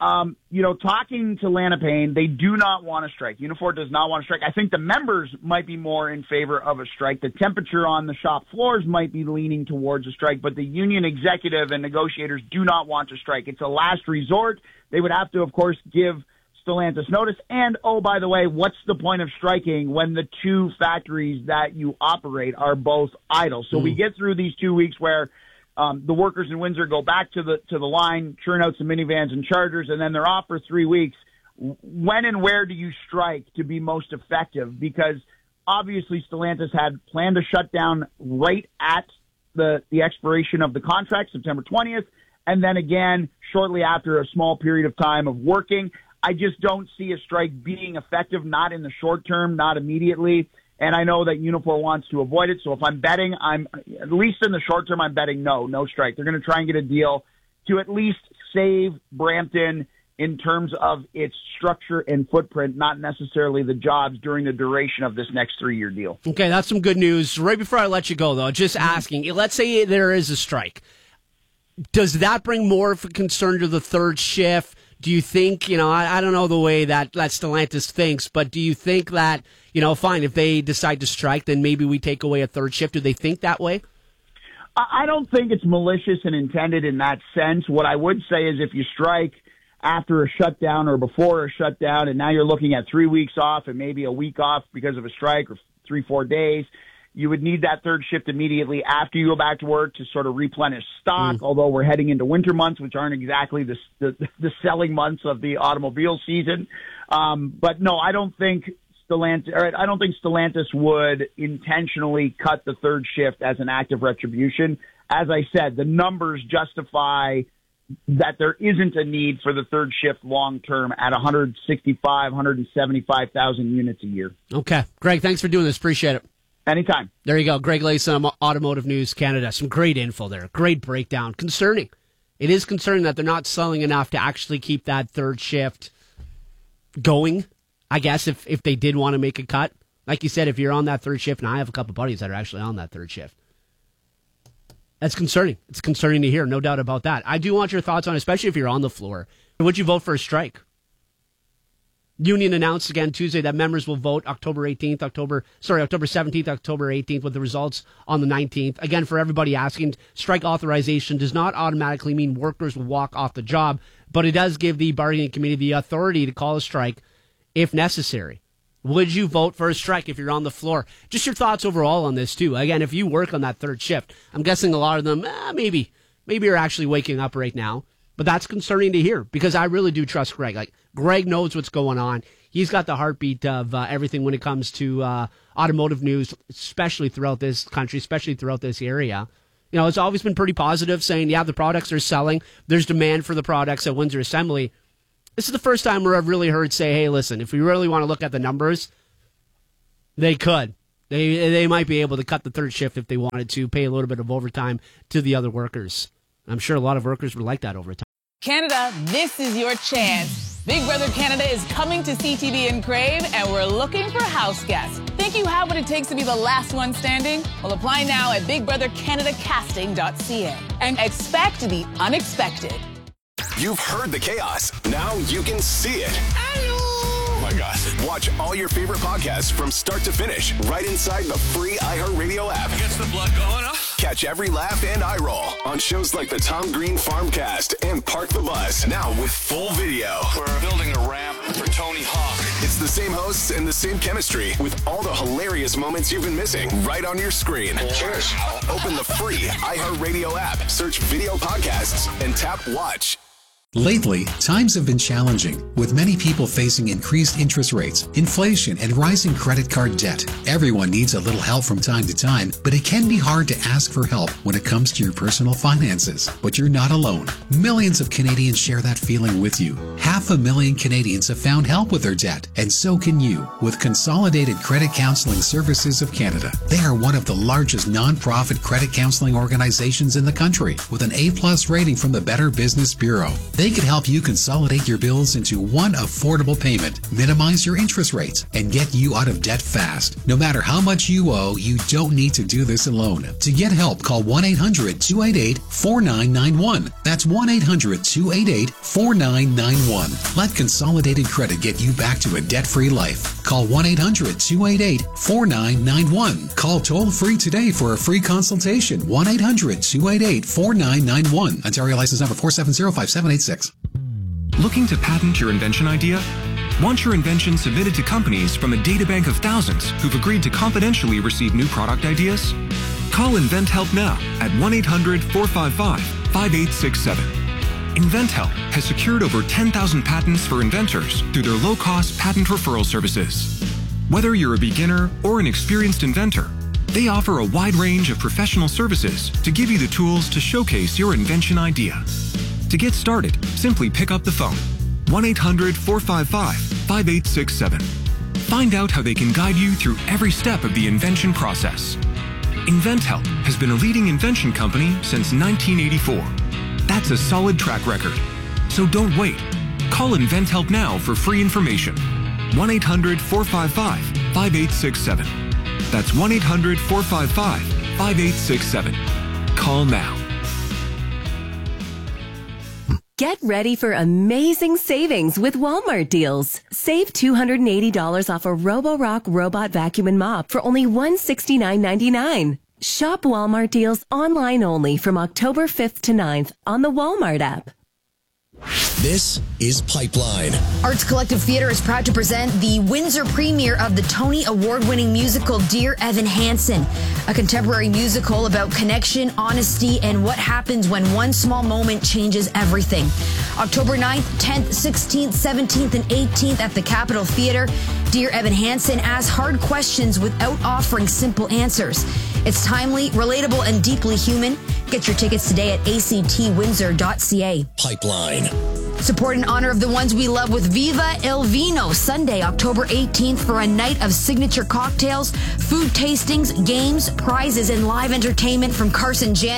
[SPEAKER 5] talking to Lana Payne, they do not want to strike. Unifor does not want to strike. I think the members might be more in favor of a strike. The temperature on the shop floors might be leaning towards a strike, but the union executive and negotiators do not want to strike. It's a last resort. They would have to, of course, give Stellantis notice. And, oh, by the way, what's the point of striking when the two factories that you operate are both idle? So we get through these 2 weeks where the workers in Windsor go back to the line, churn out some minivans and Chargers, and then they're off for 3 weeks. When and where do you strike to be most effective? Because obviously Stellantis had planned to shut down right at the expiration of the contract, September 20th, and then again shortly after a small period of time of working. I just don't see a strike being effective, not in the short term, not immediately. And I know that Unifor wants to avoid it. So if I'm betting, at least in the short term, I'm betting no strike. They're going to try and get a deal to at least save Brampton in terms of its structure and footprint, not necessarily the jobs during the duration of this next 3-year deal.
[SPEAKER 11] Okay, that's some good news. Right before I let you go, though, just asking, let's say there is a strike. Does that bring more of a concern to the third shift? Do you think, I don't know the way that Stellantis thinks, but do you think that, fine, if they decide to strike, then maybe we take away a third shift? Do they think that way?
[SPEAKER 5] I don't think it's malicious and intended in that sense. What I would say is if you strike after a shutdown or before a shutdown, and now you're looking at 3 weeks off and maybe a week off because of a strike or 3-4 days, you would need that third shift immediately after you go back to work to sort of replenish stock, although we're heading into winter months, which aren't exactly the selling months of the automobile season. But no, I don't think Stellantis would intentionally cut the third shift as an act of retribution. As I said, the numbers justify that there isn't a need for the third shift long term at 175,000 units a year.
[SPEAKER 11] Okay. Greg, thanks for doing this. Appreciate it.
[SPEAKER 5] Anytime.
[SPEAKER 11] There you go. Greg Layson, Automotive News Canada. Some great info there. Great breakdown. Concerning. It is concerning that they're not selling enough to actually keep that third shift going, I guess, if they did want to make a cut. Like you said, if you're on that third shift, and I have a couple buddies that are actually on that third shift, that's concerning. It's concerning to hear, no doubt about that. I do want your thoughts on it, especially if you're on the floor. Would you vote for a strike? Union announced again Tuesday that members will vote October 17th, October 18th, with the results on the 19th. Again, for everybody asking, strike authorization does not automatically mean workers will walk off the job, but it does give the bargaining committee the authority to call a strike if necessary. Would you vote for a strike if you're on the floor? Just your thoughts overall on this, too. Again, if you work on that third shift, I'm guessing a lot of them, maybe are actually waking up right now. But that's concerning to hear because I really do trust Greg. Like, Greg knows what's going on. He's got the heartbeat of everything when it comes to automotive news, especially throughout this country, especially throughout this area. You know, it's always been pretty positive, saying, yeah, the products are selling. There's demand for the products at Windsor Assembly. This is the first time where I've really heard say, hey, listen, if we really want to look at the numbers, they could. They might be able to cut the third shift if they wanted to, pay a little bit of overtime to the other workers. I'm sure a lot of workers would like that overtime.
[SPEAKER 1] Canada, this is your chance. Big Brother Canada is coming to CTV and Crave, and we're looking for house guests. Think you have what it takes to be the last one standing? Well, apply now at BigBrotherCanadaCasting.ca and expect the unexpected.
[SPEAKER 3] You've heard the chaos. Now you can see it. Oh my gosh. Watch all your favorite podcasts from start to finish right inside the free iHeartRadio app.
[SPEAKER 15] Gets the blood going, huh?
[SPEAKER 3] Catch every laugh and eye roll on shows like the Tom Green Farmcast and Park the Bus. Now with full video.
[SPEAKER 15] We're building a ramp for Tony Hawk.
[SPEAKER 3] It's the same hosts and the same chemistry with all the hilarious moments you've been missing right on your screen.
[SPEAKER 15] Cheers.
[SPEAKER 3] Open the free iHeartRadio app, search video podcasts, and tap watch.
[SPEAKER 22] Lately, times have been challenging, with many people facing increased interest rates, inflation, and rising credit card debt. Everyone needs a little help from time to time, but it can be hard to ask for help when it comes to your personal finances. But you're not alone. Millions of Canadians share that feeling with you. 500,000 Canadians have found help with their debt, and so can you, with Consolidated Credit Counseling Services of Canada. They are one of the largest non-profit credit counseling organizations in the country, with an A+ rating from the Better Business Bureau. They can help you consolidate your bills into one affordable payment, minimize your interest rates, and get you out of debt fast. No matter how much you owe, you don't need to do this alone. To get help, call 1-800-288-4991. That's 1-800-288-4991. Let Consolidated Credit get you back to a debt-free life. Call 1-800-288-4991. Call toll-free today for a free consultation. 1-800-288-4991. Ontario license number 4705786.
[SPEAKER 20] Looking to patent your invention idea? Want your invention submitted to companies from a databank of thousands who've agreed to confidentially receive new product ideas? Call InventHelp now at 1-800-455-5867. InventHelp has secured over 10,000 patents for inventors through their low-cost patent referral services. Whether you're a beginner or an experienced inventor, they offer a wide range of professional services to give you the tools to showcase your invention idea. To get started, simply pick up the phone. 1-800-455-5867. Find out how they can guide you through every step of the invention process. InventHelp has been a leading invention company since 1984. That's a solid track record. So don't wait. Call InventHelp now for free information. 1-800-455-5867. That's 1-800-455-5867. Call now.
[SPEAKER 23] Get ready for amazing savings with Walmart deals. Save $280 off a Roborock robot vacuum and mop for only $169.99. Shop Walmart deals online only from October 5th to 9th on the Walmart app.
[SPEAKER 3] This is Pipeline.
[SPEAKER 17] Arts Collective Theatre is proud to present the Windsor premiere of the Tony Award-winning musical Dear Evan Hansen, a contemporary musical about connection, honesty, and what happens when one small moment changes everything. October 9th, 10th, 16th, 17th, and 18th at the Capitol Theatre, Dear Evan Hansen asks hard questions without offering simple answers. It's timely, relatable, and deeply human. Get your tickets today at actwindsor.ca.
[SPEAKER 3] Pipeline.
[SPEAKER 17] Support in honor of the ones we love with Viva El Vino, Sunday, October 18th for a night of signature cocktails, food tastings, games, prizes, and live entertainment from Carson Janik.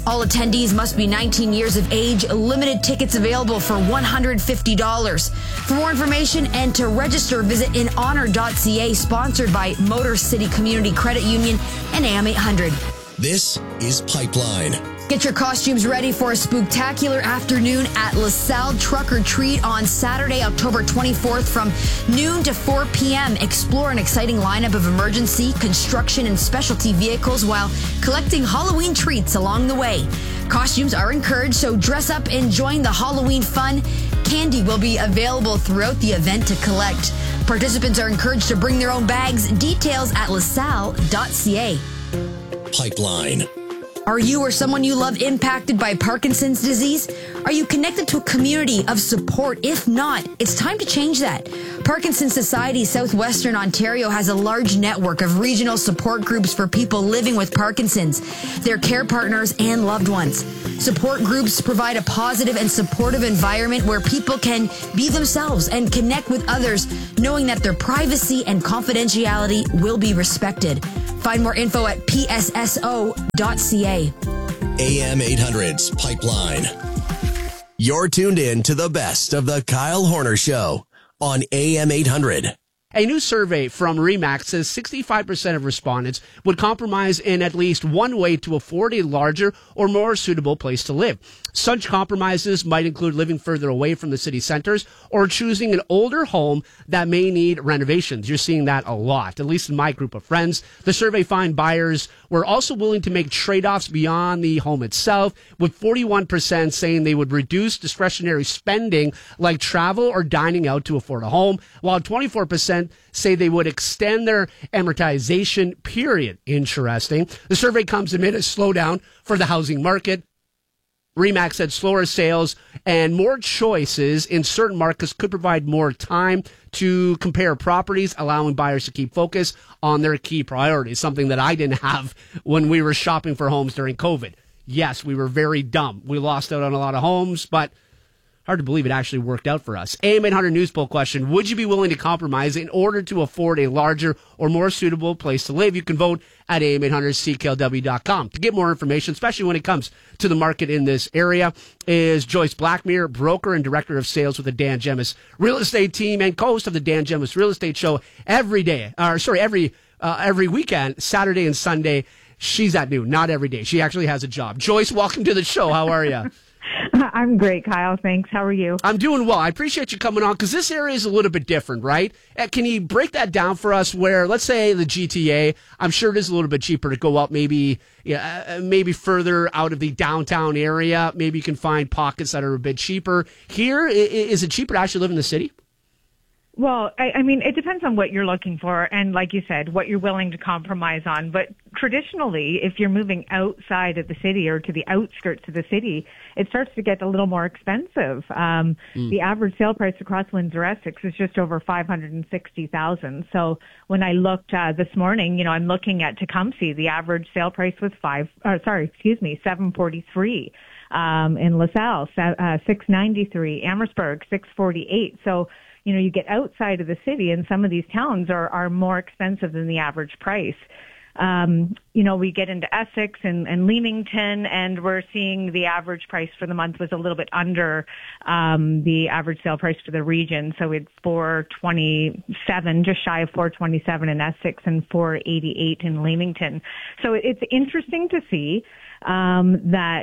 [SPEAKER 17] All attendees must be 19 years of age. Limited tickets available for $150. For more information and to register, visit inhonor.ca, sponsored by Motor City Community Credit Union and AM 800.
[SPEAKER 4] This is Pipeline.
[SPEAKER 17] Get your costumes ready for a spooktacular afternoon at LaSalle Truck or Treat on Saturday, October 24th from noon to 4 p.m. Explore an exciting lineup of emergency, construction, and specialty vehicles while collecting Halloween treats along the way. Costumes are encouraged, so dress up and join the Halloween fun. Candy will be available throughout the event to collect. Participants are encouraged to bring their own bags. Details at lasalle.ca.
[SPEAKER 4] Pipeline.
[SPEAKER 17] Are you or someone you love impacted by Parkinson's disease? Are you connected to a community of support? If not, it's time to change that. Parkinson's Society Southwestern Ontario has a large network of regional support groups for people living with Parkinson's, their care partners, and loved ones. Support groups provide a positive and supportive environment where people can be themselves and connect with others, knowing that their privacy and confidentiality will be respected. Find more info at psso.ca.
[SPEAKER 4] AM 800's Pipeline. You're tuned in to the best of the Kyle Horner Show on AM 800.
[SPEAKER 11] A new survey from RE/MAX says 65% of respondents would compromise in at least one way to afford a larger or more suitable place to live. Such compromises might include living further away from the city centers or choosing an older home that may need renovations. You're seeing that a lot, at least in my group of friends. The survey found buyers were also willing to make trade-offs beyond the home itself, with 41% saying they would reduce discretionary spending like travel or dining out to afford a home, while 24% say they would extend their amortization period. Interesting. The survey comes amid a slowdown for the housing market. RE/MAX said slower sales and more choices in certain markets could provide more time to compare properties, allowing buyers to keep focus on their key priorities, something that I didn't have when we were shopping for homes during COVID. Yes, we were very dumb. We lost out on a lot of homes, but hard to believe it actually worked out for us. AM 800 News Poll question: would you be willing to compromise in order to afford a larger or more suitable place to live? You can vote at am800cklw.com. To get more information, especially when it comes to the market in this area, is Joyce Blackmere, broker and director of sales with the Dan Gemus Real Estate team and co-host of the Dan Gemus Real Estate Show every weekend, Saturday and Sunday. She's at noon, not every day. She actually has a job. Joyce, welcome to the show. How are you?
[SPEAKER 9] I'm great, Kyle. Thanks. How are you?
[SPEAKER 11] I'm doing well. I appreciate you coming on because this area is a little bit different, right? Can you break that down for us where, let's say, the GTA, I'm sure it is a little bit cheaper to go up maybe further out of the downtown area. Maybe you can find pockets that are a bit cheaper. Here, is it cheaper to actually live in the city?
[SPEAKER 9] Well, I mean, it depends on what you're looking for and, like you said, what you're willing to compromise on. But traditionally, if you're moving outside of the city or to the outskirts of the city, it starts to get a little more expensive. The average sale price across Windsor-Essex is just over $560,000. So when I looked this morning, I'm looking at Tecumseh. The average sale price was $743. In LaSalle, $693. Amherstburg, $648. So you get outside of the city and some of these towns are more expensive than the average price. We get into Essex and Leamington, and we're seeing the average price for the month was a little bit under the average sale price for the region. So it's $427, just shy of $427 in Essex and $488 in Leamington. So it's interesting to see that,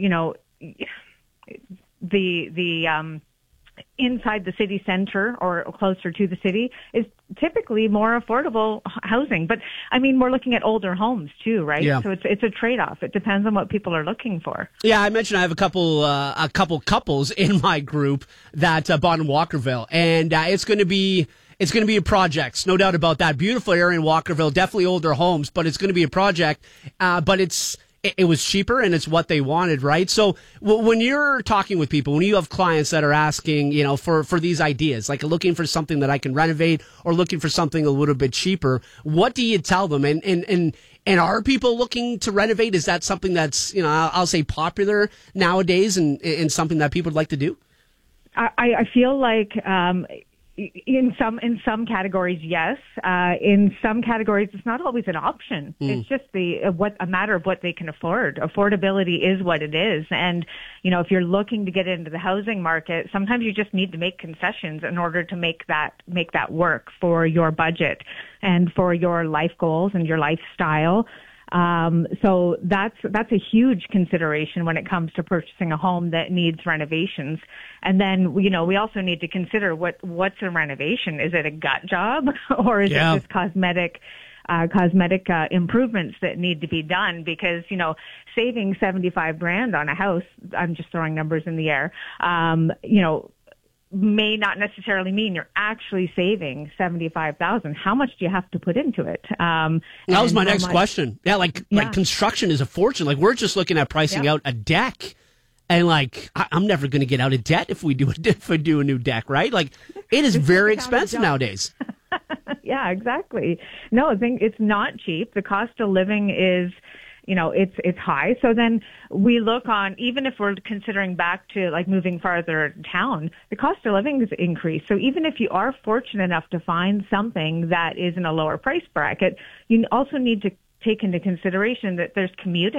[SPEAKER 9] the inside the city center or closer to the city is typically more affordable housing. But I mean, we're looking at older homes too, right?
[SPEAKER 11] Yeah.
[SPEAKER 9] So it's a trade-off. It depends on what people are looking for.
[SPEAKER 11] Yeah, I mentioned I have a couple couples in my group that bought in Walkerville, and it's going to be a project, no doubt about that. Beautiful area in Walkerville, definitely older homes, but it's going to be a project. But it was cheaper and it's what they wanted, right? So when you're talking with people, when you have clients that are asking, for these ideas, like looking for something that I can renovate or looking for something a little bit cheaper, what do you tell them? And are people looking to renovate? Is that something that's, I'll say popular nowadays and something that people would like to do?
[SPEAKER 9] I feel like, In some categories, yes. In some categories, it's not always an option. It's just a matter of what they can afford. Affordability is what it is. And, if you're looking to get into the housing market, sometimes you just need to make concessions in order to make that work for your budget and for your life goals and your lifestyle. So that's a huge consideration when it comes to purchasing a home that needs renovations. And then, we also need to consider what's a renovation. Is it a gut job or is it just cosmetic improvements that need to be done? Because, saving $75,000 on a house, I'm just throwing numbers in the air, may not necessarily mean you're actually saving $75,000. How much do you have to put into it?
[SPEAKER 11] That was my next question. Yeah, like construction is a fortune. Like, we're just looking at pricing out a deck, and I'm never going to get out of debt if we do a new deck, right? Like, it is very expensive nowadays.
[SPEAKER 9] Yeah, exactly. No, I think it's not cheap. The cost of living is, it's high. So then we look on, even if we're considering back to moving farther town, the cost of living has increased. So even if you are fortunate enough to find something that is in a lower price bracket, you also need to take into consideration that there's commuting